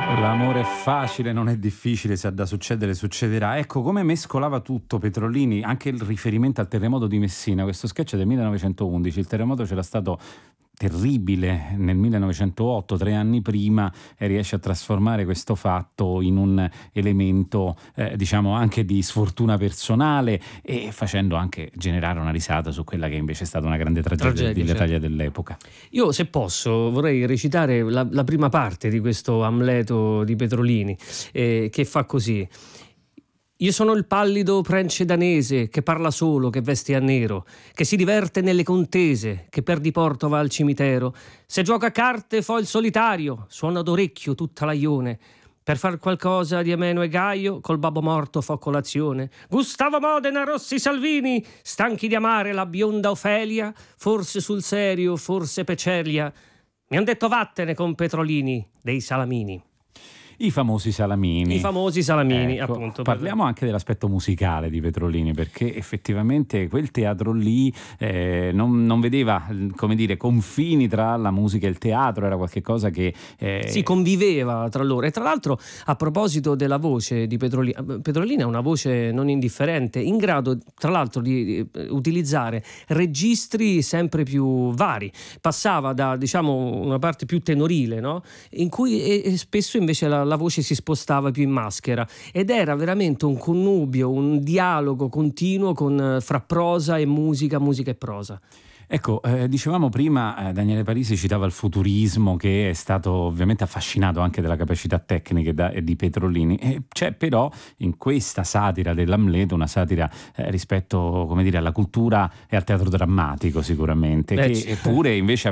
L'amore è facile, non è difficile, se ha da succedere succederà. Ecco come mescolava tutto Petrolini, anche il riferimento al terremoto di Messina. Questo sketch è del 1911, il terremoto c'era stato terribile nel 1908, 3 anni prima, e riesce a trasformare questo fatto in un elemento diciamo anche di sfortuna personale, e facendo anche generare una risata su quella che invece è stata una grande tragedia dell'Italia dell'epoca. Io, se posso, vorrei recitare la prima parte di questo Amleto di Petrolini, che fa così: io sono il pallido prence danese che parla solo, che veste a nero, che si diverte nelle contese, che per diporto va al cimitero. Se gioca a carte fo il solitario, suona d'orecchio tutta l'aione. Per far qualcosa di ameno e gaio, col babbo morto fo colazione. Gustavo Modena, Rossi Salvini, stanchi di amare la bionda Ofelia, forse sul serio, forse Pecelia. Mi han detto vattene con Petrolini, dei salamini. I famosi salamini. Ecco, appunto. Parliamo anche dell'aspetto musicale di Petrolini, perché effettivamente quel teatro lì non vedeva, come dire, confini tra la musica e il teatro, era qualcosa che si conviveva tra loro. E tra l'altro, a proposito della voce di Petrolini ha una voce non indifferente, in grado tra l'altro di utilizzare registri sempre più vari. Passava da, diciamo, una parte più tenorile, no? In cui spesso invece la voce si spostava più in maschera, ed era veramente un connubio, un dialogo continuo fra prosa e musica e prosa. Ecco, dicevamo prima, Daniele Parisi citava il futurismo, che è stato ovviamente affascinato anche dalla capacità tecniche di Petrolini, e c'è però in questa satira dell'Amleto una satira rispetto, come dire, alla cultura e al teatro drammatico sicuramente, che eppure invece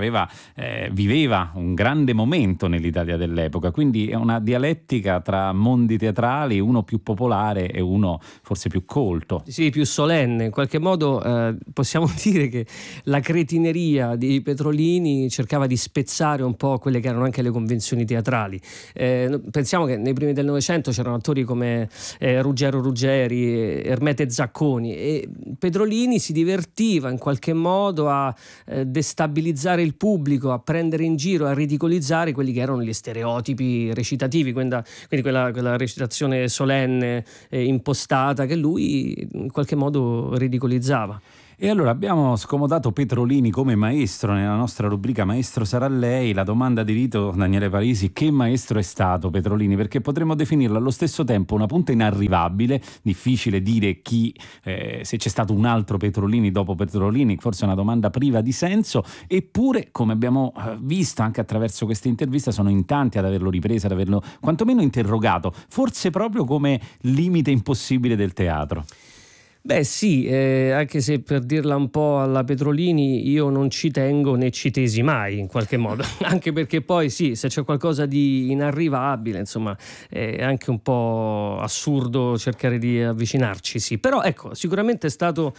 viveva un grande momento nell'Italia dell'epoca, quindi è una dialettica tra mondi teatrali, uno più popolare e uno forse più colto. Sì, più solenne. In qualche modo possiamo dire che la cretineria di Petrolini cercava di spezzare un po' quelle che erano anche le convenzioni teatrali. Pensiamo che nei primi del Novecento c'erano attori come Ruggero Ruggeri, Ermete Zacconi, e Petrolini si divertiva in qualche modo a destabilizzare il pubblico, a prendere in giro, a ridicolizzare quelli che erano gli stereotipi recitativi, quindi quella recitazione solenne, impostata, che lui in qualche modo ridicolizzava. E allora abbiamo scomodato Petrolini come maestro nella nostra rubrica Maestro sarà lei. La domanda di rito, Daniele Parisi: che maestro è stato Petrolini? Perché potremmo definirlo allo stesso tempo una punta inarrivabile, difficile dire se c'è stato un altro Petrolini dopo Petrolini, forse è una domanda priva di senso, eppure, come abbiamo visto anche attraverso questa intervista, sono in tanti ad averlo ripreso, ad averlo quantomeno interrogato, forse proprio come limite impossibile del teatro. Beh sì, anche se, per dirla un po' alla Petrolini, io non ci tengo né ci tesi mai in qualche modo, anche perché poi sì, se c'è qualcosa di inarrivabile, insomma, è anche un po' assurdo cercare di avvicinarci, sì. Però ecco, sicuramente è stato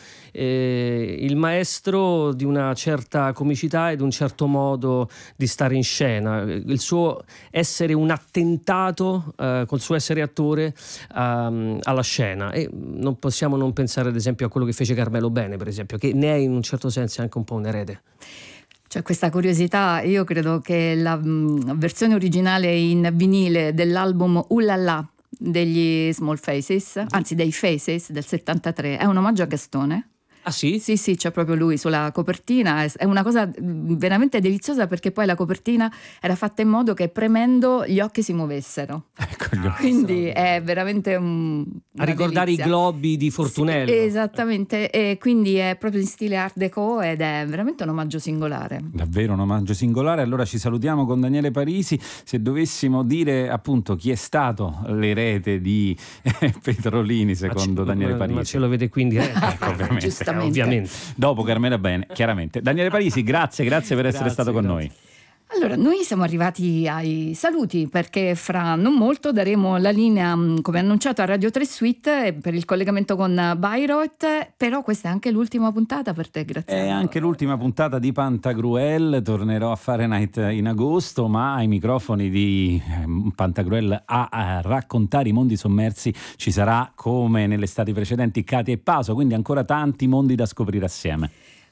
il maestro di una certa comicità ed un certo modo di stare in scena, il suo essere un attentato col suo essere attore alla scena, e non possiamo non pensare ad esempio a quello che fece Carmelo Bene, per esempio, che ne è in un certo senso anche un po' un erede. C'è questa curiosità, io credo che la versione originale in vinile dell'album Ullala degli Small Faces, anzi dei Faces del 73, è un omaggio a Gastone. Ah sì? Sì, c'è proprio lui sulla copertina, è una cosa veramente deliziosa, perché poi la copertina era fatta in modo che premendo gli occhi si muovessero. Quindi è veramente a ricordare delizia. I globi di Fortunello. Sì, esattamente, e quindi è proprio in stile Art Deco ed è veramente un omaggio singolare. Davvero un omaggio singolare. Allora ci salutiamo con Daniele Parisi. Se dovessimo dire appunto chi è stato l'erede di Petrolini secondo Daniele Parisi. Ma ce lo vede quindi ovviamente. Dopo Carmela Bene, chiaramente. Daniele Parisi, grazie per essere stato con noi. Allora, noi siamo arrivati ai saluti, perché fra non molto daremo la linea, come annunciato, a Radio 3 Suite per il collegamento con Bayreuth, però questa è anche l'ultima puntata per te, grazie. È anche l'ultima puntata di Pantagruel, tornerò a Fahrenheit in agosto, ma ai microfoni di Pantagruel a raccontare i mondi sommersi ci sarà, come nelle estati precedenti, Katia e Paso, quindi ancora tanti mondi da scoprire assieme.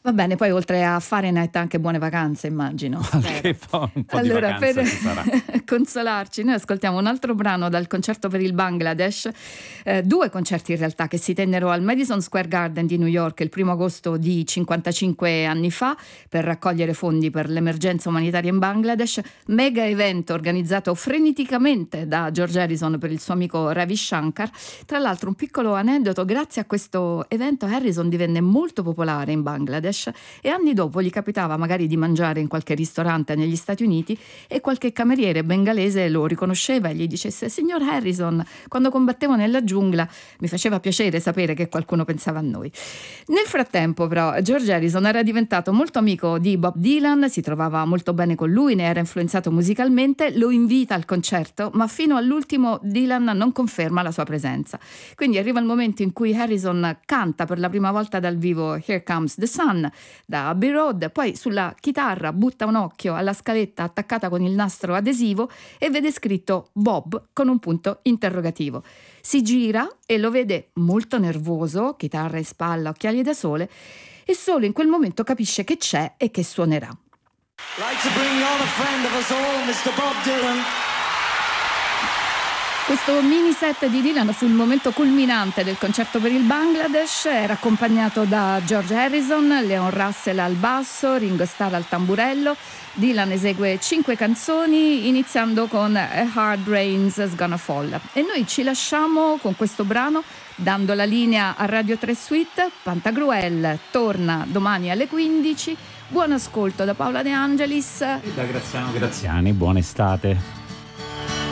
Va bene, poi oltre a Fahrenheit anche buone vacanze, immagino. Qualche un po' Allora, di vacanza ci sarà. per consolarci, noi ascoltiamo un altro brano dal concerto per il Bangladesh, 2 concerti in realtà che si tennero al Madison Square Garden di New York il 1 agosto di 55 anni fa per raccogliere fondi per l'emergenza umanitaria in Bangladesh, mega evento organizzato freneticamente da George Harrison per il suo amico Ravi Shankar. Tra l'altro, un piccolo aneddoto: grazie a questo evento Harrison divenne molto popolare in Bangladesh e anni dopo gli capitava magari di mangiare in qualche ristorante negli Stati Uniti e qualche cameriere bengalese lo riconosceva e gli dicesse: signor Harrison, quando combattevo nella giungla mi faceva piacere sapere che qualcuno pensava a noi. Nel frattempo però George Harrison era diventato molto amico di Bob Dylan, si trovava molto bene con lui, ne era influenzato musicalmente, lo invita al concerto, ma fino all'ultimo Dylan non conferma la sua presenza. Quindi arriva il momento in cui Harrison canta per la prima volta dal vivo Here Comes the Sun da Abbey Road, poi sulla chitarra butta un occhio alla scaletta attaccata con il nastro adesivo e vede scritto Bob con un punto interrogativo. Si gira e lo vede molto nervoso, chitarra in spalla, occhiali da sole, e solo in quel momento capisce che c'è e che suonerà. Like to bring on a friend of us all, Mr. Bob Dylan. Questo mini set di Dylan fu il momento culminante del concerto per il Bangladesh, era accompagnato da George Harrison, Leon Russell al basso, Ringo Starr al tamburello. Dylan esegue 5 canzoni iniziando con A Hard Rain's Gonna Fall e noi ci lasciamo con questo brano dando la linea a Radio 3 Suite. Pantagruel torna domani alle 15. Buon ascolto da Paola De Angelis E da Graziano Graziani, buona estate.